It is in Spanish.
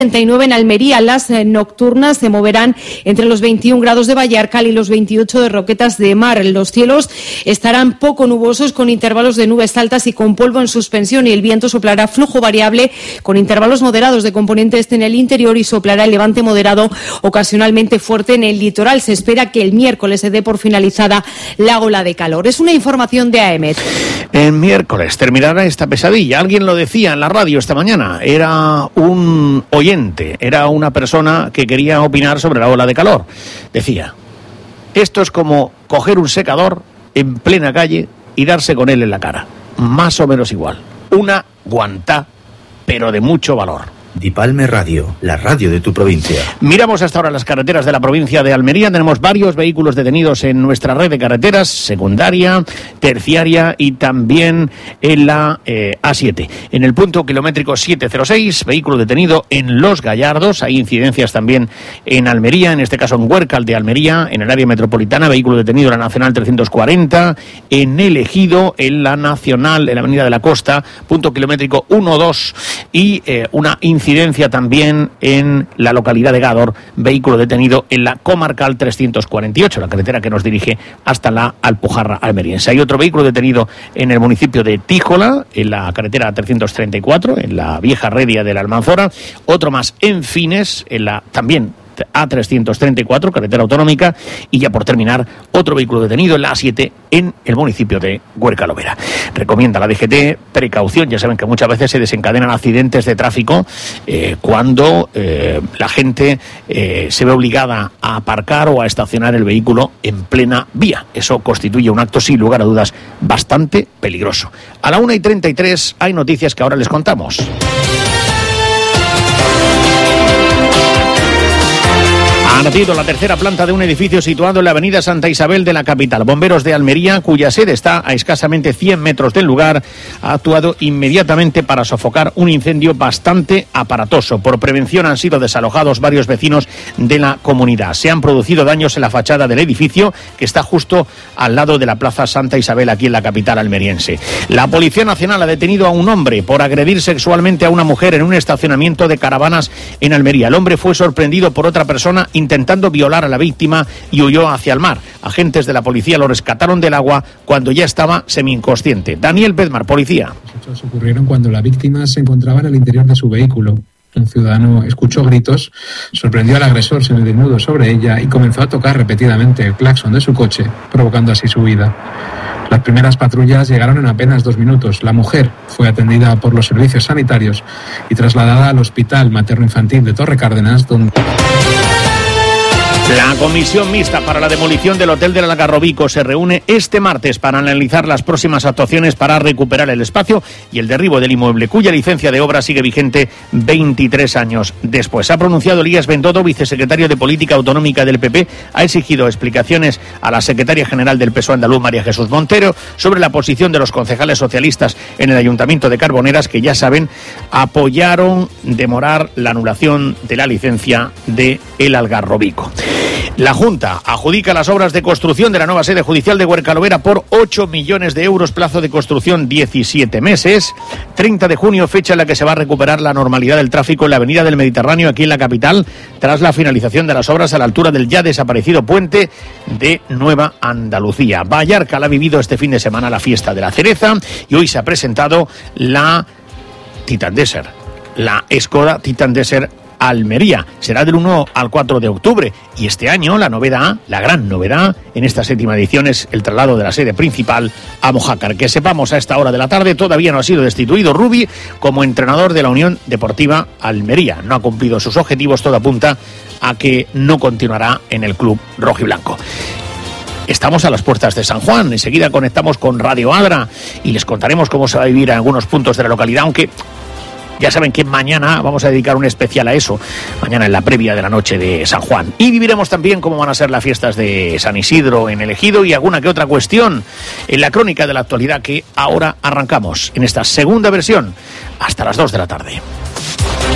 39 en Almería. Las nocturnas se moverán entre los 21 grados de Vallarcal y los 28 de Roquetas de Mar. Los cielos estarán poco nubosos, con intervalos de nubes altas y con polvo en suspensión, y el viento soplará flujo variable con intervalos moderados de componente este en el interior y soplará el levante moderado ocasionalmente fuerte en el litoral. Se espera que el miércoles se dé por finalizada la ola de calor. Es una información de AEMET. El miércoles terminará esta pesadilla. Alguien lo decía en la radio esta mañana. Era un oyente, era una persona que quería opinar sobre la ola de calor. Decía: esto es como coger un secador en plena calle y darse con él en la cara. Más o menos igual. Una guantá, pero de mucho valor. Dipalme Radio, la radio de tu provincia. Miramos hasta ahora las carreteras de la provincia de Almería. Tenemos varios vehículos detenidos en nuestra red de carreteras, secundaria, terciaria y también en la A7. En el punto kilométrico 706, vehículo detenido en Los Gallardos. Hay incidencias también en Almería, en este caso en Huércal de Almería, en el área metropolitana. Vehículo detenido en la Nacional 340, en El Ejido, en la Nacional, en la Avenida de la Costa, punto kilométrico 12, y una incidencia también en la localidad de Gádor, vehículo detenido en la comarcal 348, la carretera que nos dirige hasta la Alpujarra almeriense. Hay otro vehículo detenido en el municipio de Tíjola, en la carretera 334, en la vieja Redia de la Almanzora. Otro más en Fines, en la también A334, carretera autonómica. Y ya por terminar, otro vehículo detenido en la A7 en el municipio de Huércal-Overa. Recomienda la DGT precaución. Ya saben que muchas veces se desencadenan accidentes de tráfico cuando la gente se ve obligada a aparcar o a estacionar el vehículo en plena vía. Eso constituye un acto, sin lugar a dudas, bastante peligroso. A la 1:33 hay noticias que ahora les contamos. Ha nacido la tercera planta de un edificio situado en la avenida Santa Isabel de la capital. Bomberos de Almería, cuya sede está a escasamente 100 metros del lugar, ha actuado inmediatamente para sofocar un incendio bastante aparatoso. Por prevención han sido desalojados varios vecinos de la comunidad. Se han producido daños en la fachada del edificio, que está justo al lado de la Plaza Santa Isabel, aquí en la capital almeriense. La Policía Nacional ha detenido a un hombre por agredir sexualmente a una mujer en un estacionamiento de caravanas en Almería. El hombre fue sorprendido por otra persona intentando violar a la víctima y huyó hacia el mar. Agentes de la policía lo rescataron del agua cuando ya estaba semi-inconsciente. Daniel Bedmar, policía. Los hechos ocurrieron cuando la víctima se encontraba en el interior de su vehículo. Un ciudadano escuchó gritos, sorprendió al agresor semidesnudo sobre ella y comenzó a tocar repetidamente el claxon de su coche, provocando así su huida. Las primeras patrullas llegaron en apenas 2 minutos. La mujer fue atendida por los servicios sanitarios y trasladada al Hospital Materno-Infantil de Torre Cárdenas, donde... La Comisión Mixta para la demolición del Hotel del Algarrobico se reúne este martes para analizar las próximas actuaciones para recuperar el espacio y el derribo del inmueble, cuya licencia de obra sigue vigente 23 años después. Ha pronunciado Elías Bendodo, vicesecretario de Política Autonómica del PP, ha exigido explicaciones a la secretaria general del PSOE andaluz, María Jesús Montero, sobre la posición de los concejales socialistas en el Ayuntamiento de Carboneras, que ya saben, apoyaron demorar la anulación de la licencia de el Algarrobico. La Junta adjudica las obras de construcción de la nueva sede judicial de Huércal-Overa por 8 millones de euros, plazo de construcción 17 meses. 30 de junio, fecha en la que se va a recuperar la normalidad del tráfico en la avenida del Mediterráneo, aquí en la capital, tras la finalización de las obras a la altura del ya desaparecido puente de Nueva Andalucía. Vallarcal ha vivido este fin de semana la fiesta de la cereza y hoy se ha presentado la Titan Desert, la Skoda Titan Desert Almería. Será del 1 al 4 de octubre y este año la novedad, la gran novedad en esta 7ª edición es el traslado de la sede principal a Mojácar. Que sepamos, a esta hora de la tarde todavía no ha sido destituido Rubi como entrenador de la Unión Deportiva Almería. No ha cumplido sus objetivos, todo apunta a que no continuará en el club rojiblanco. Estamos a las puertas de San Juan, enseguida conectamos con Radio Adra y les contaremos cómo se va a vivir en algunos puntos de la localidad, aunque ya saben que mañana vamos a dedicar un especial a eso, mañana en la previa de la noche de San Juan. Y viviremos también cómo van a ser las fiestas de San Isidro en El Ejido y alguna que otra cuestión en la crónica de la actualidad que ahora arrancamos en esta segunda versión hasta las 2 de la tarde.